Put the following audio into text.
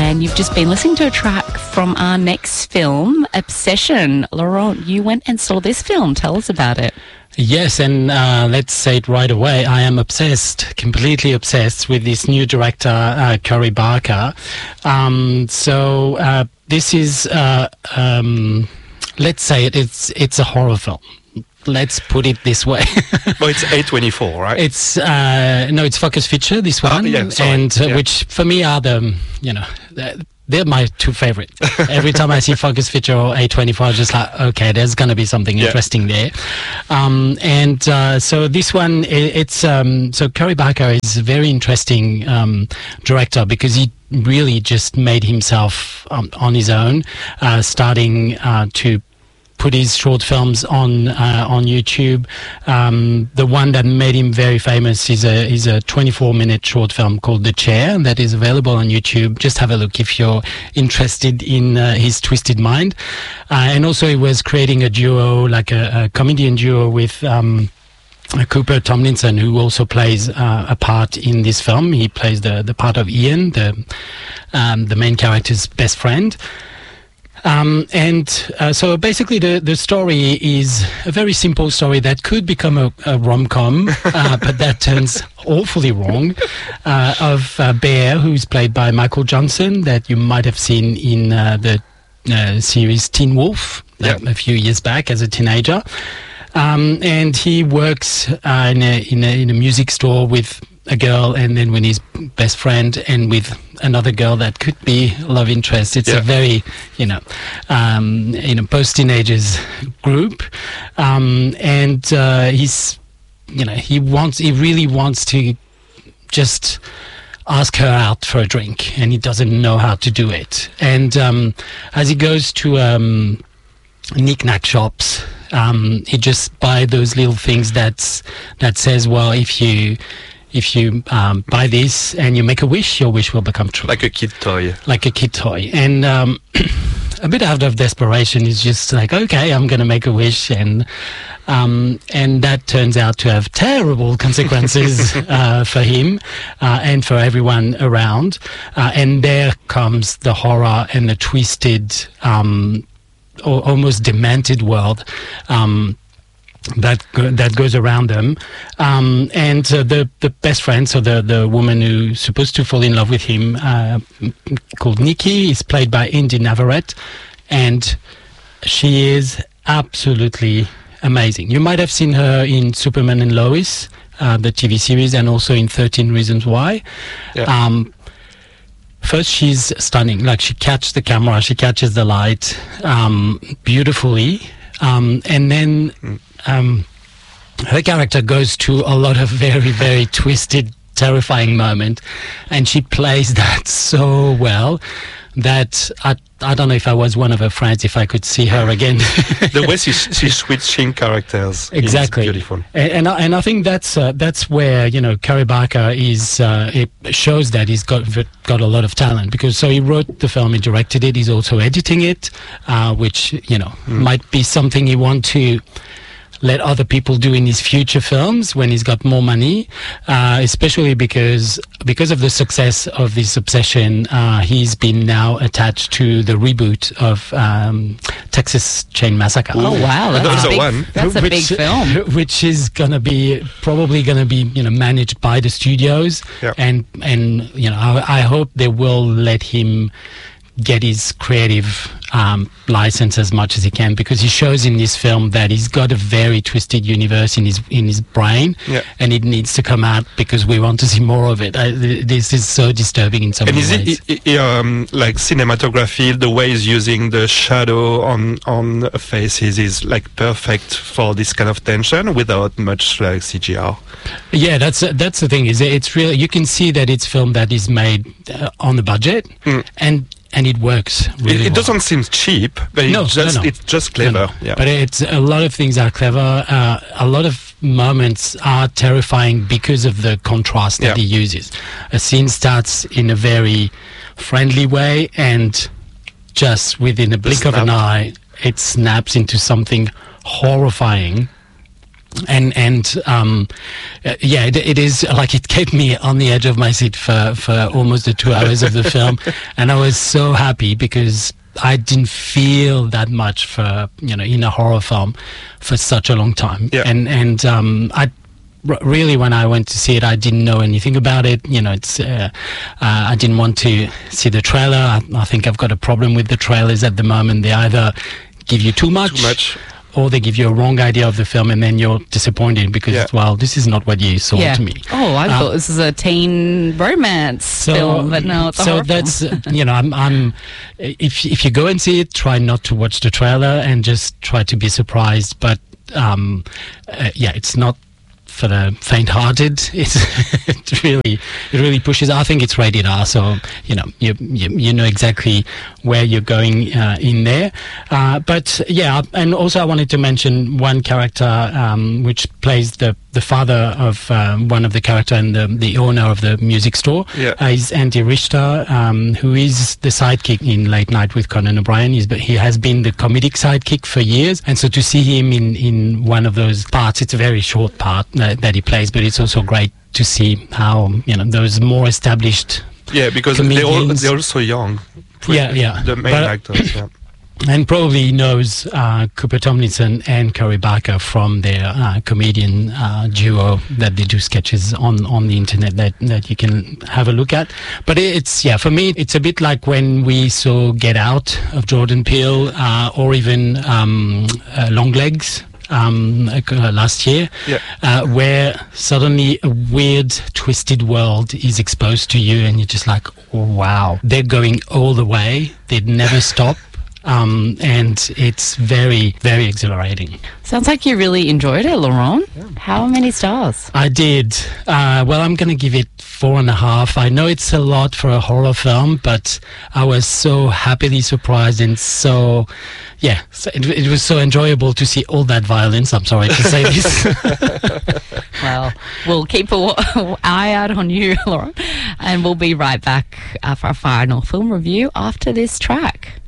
And you've just been listening to a track from our next film, Obsession. Laurent, you went and saw this film. Tell us about it. Yes, and let's say it right away. I am obsessed, completely obsessed with this new director, Curry Barker. This is, let's say it's a horror film. Let's put it this way. Well, it's A24, right? It's it's Focus Feature, this one, which for me are they're my two favorite. Every time I see Focus Feature or A24, I'm just like, okay, there's going to be something interesting there. So this one, so Curry Barker is a very interesting director because he really just made himself on his own, starting to put his short films on YouTube. The one that made him very famous is a 24-minute short film called The Chair that is available on YouTube. Just have a look if you're interested in his twisted mind. And also he was creating a duo, like a comedian duo with Cooper Tomlinson, who also plays a part in this film. He plays the part of Ian, the main character's best friend. So basically the story is a very simple story that could become a rom-com, but that turns awfully wrong, of Bear, who's played by Michael Johnson, that you might have seen in the series Teen Wolf a few years back as a teenager. And he works in a music store with a girl, and then with his best friend, and with another girl that could be love interest. It's a very, post-teenagers group, and he really wants to just ask her out for a drink, and he doesn't know how to do it. And as he goes to knick-knack shops, he just buy those little things that says, well, if you buy this and you make a wish, your wish will become true. Like a kid toy. And a bit out of desperation, he's just like, okay, I'm going to make a wish. And that turns out to have terrible consequences for him and for everyone around. And there comes the horror and the twisted, almost demented world that goes around them, and the best friend, so the woman who's supposed to fall in love with him, called Nikki, is played by Indy Navarrete, and she is absolutely amazing. You might have seen her in Superman and Lois, the TV series, and also in 13 Reasons Why. First, she's stunning. Like, she catches the camera, she catches the light beautifully, and then her character goes to a lot of very, very twisted, terrifying moment, and she plays that so well that I don't know if I was one of her friends, if I could see her again. The way she's switching characters, exactly, is beautiful. And I think that's where Curry Barker is. It shows that he's got a lot of talent, because he wrote the film, he directed it, he's also editing it, which might be something he want to let other people do in his future films when he's got more money, especially because of the success of this Obsession. He's been now attached to the reboot of Texas Chain Massacre. Oh wow, that's a big film, which is probably gonna be managed by the studios, and I hope they will let him get his creative license as much as he can, because he shows in this film that he's got a very twisted universe in his brain, and it needs to come out because we want to see more of it. This is so disturbing in so many ways. And like cinematography, the way he's using the shadow on faces is like perfect for this kind of tension without much like CGI. Yeah, that's the thing. Is it's really, you can see that it's film that is made on the budget, and it works really well. It doesn't seem cheap, but it's just clever. Yeah. But it's a lot of things are clever. A lot of moments are terrifying because of the contrast that he uses. A scene starts in a very friendly way, and just within a blink of an eye, it snaps into something horrifying. It is like it kept me on the edge of my seat for almost the 2 hours of the film, and I was so happy because I didn't feel that much for in a horror film for such a long time. Yeah. And really, when I went to see it, I didn't know anything about it. I didn't want to see the trailer. I think I've got a problem with the trailers at the moment. They either give you too much. Or they give you a wrong idea of the film, and then you're disappointed because, well, this is not what you sold to me. Oh, I thought this was a teen romance film, but no, it's a horror that's film. I'm if you go and see it, try not to watch the trailer and just try to be surprised. But it's not for the faint-hearted. It really pushes. I think it's rated R, so you know exactly where you're going in there. But and also I wanted to mention one character which plays the father of one of the character and the owner of the music store. Is Andy Richter, who is the sidekick in Late Night with Conan O'Brien. He has been the comedic sidekick for years, and so to see him in one of those parts, it's a very short part that he plays, but it's also great to see how those more established because comedians, they're also young. The main actors. And probably knows Cooper Tomlinson and Kerry Barker from their comedian duo that they do sketches on the internet that you can have a look at. But for me, it's a bit like when we saw Get Out of Jordan Peele or even Longlegs last year, where suddenly a weird, twisted world is exposed to you and you're just like, oh, wow, they're going all the way. They'd never stop. And it's very, very exhilarating. Sounds like you really enjoyed it, Laurent. Yeah. How many stars? I did. Well, I'm going to give it 4.5. I know it's a lot for a horror film, but I was so happily surprised and so it was so enjoyable to see all that violence. I'm sorry to say this. Well, we'll keep an eye out on you, Laurent, and we'll be right back for our final film review after this track.